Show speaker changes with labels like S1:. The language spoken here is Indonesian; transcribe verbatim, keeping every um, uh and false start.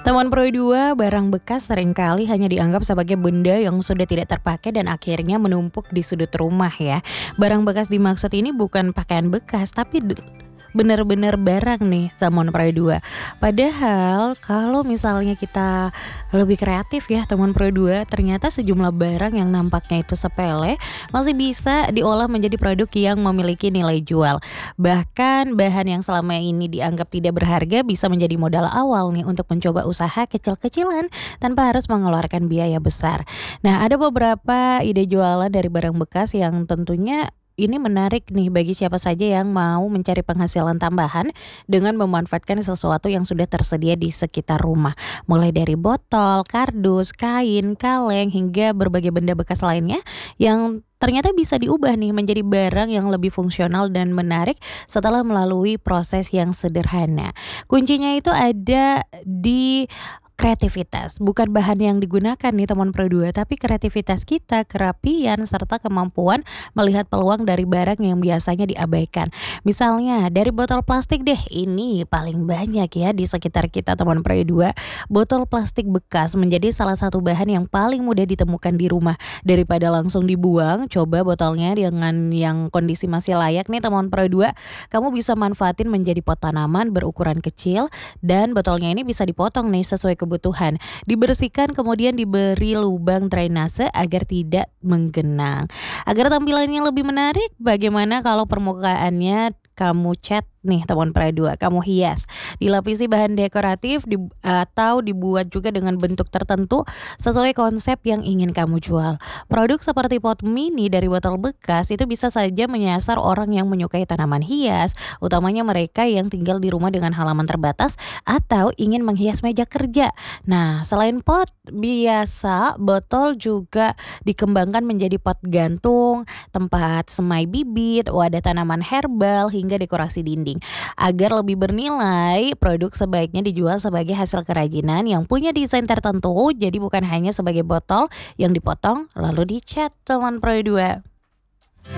S1: Teman Pro dua, barang bekas seringkali hanya dianggap sebagai benda yang sudah tidak terpakai dan akhirnya menumpuk di sudut rumah ya. Barang bekas dimaksud ini bukan pakaian bekas tapi d- benar-benar barang nih teman Pro dua. Padahal kalau misalnya kita lebih kreatif ya teman Pro dua, ternyata sejumlah barang yang nampaknya itu sepele masih bisa diolah menjadi produk yang memiliki nilai jual. Bahkan bahan yang selama ini dianggap tidak berharga bisa menjadi modal awal nih untuk mencoba usaha kecil-kecilan tanpa harus mengeluarkan biaya besar. Nah, ada beberapa ide jualan dari barang bekas yang tentunya ini menarik nih bagi siapa saja yang mau mencari penghasilan tambahan dengan memanfaatkan sesuatu yang sudah tersedia di sekitar rumah. Mulai dari botol, kardus, kain, kaleng, hingga berbagai benda bekas lainnya yang ternyata bisa diubah nih menjadi barang yang lebih fungsional dan menarik setelah melalui proses yang sederhana. Kuncinya itu ada di kreativitas, bukan bahan yang digunakan nih teman Pro dua, tapi kreativitas kita, kerapian, serta kemampuan melihat peluang dari barang yang biasanya diabaikan. Misalnya dari botol plastik deh, ini paling banyak ya di sekitar kita teman Pro dua. Botol plastik bekas menjadi salah satu bahan yang paling mudah ditemukan di rumah. Daripada langsung dibuang, coba botolnya dengan yang kondisi masih layak nih teman Pro dua. Kamu bisa manfaatin menjadi pot tanaman berukuran kecil dan botolnya ini bisa dipotong nih sesuai kebutuhan. Dibersihkan kemudian diberi lubang drainase agar tidak menggenang. Agar tampilannya lebih menarik, bagaimana kalau permukaannya kamu cat nih teman Pro dua, kamu hias, dilapisi bahan dekoratif di, atau dibuat juga dengan bentuk tertentu sesuai konsep yang ingin kamu jual. Produk seperti pot mini dari botol bekas itu bisa saja menyasar orang yang menyukai tanaman hias, utamanya mereka yang tinggal di rumah dengan halaman terbatas atau ingin menghias meja kerja. Nah, selain pot biasa, botol juga dikembangkan menjadi pot gantung, tempat semai bibit, wadah tanaman herbal, hingga dekorasi dinding. Agar lebih bernilai, produk sebaiknya dijual sebagai hasil kerajinan yang punya desain tertentu, jadi bukan hanya sebagai botol yang dipotong lalu dicat teman Pro dua.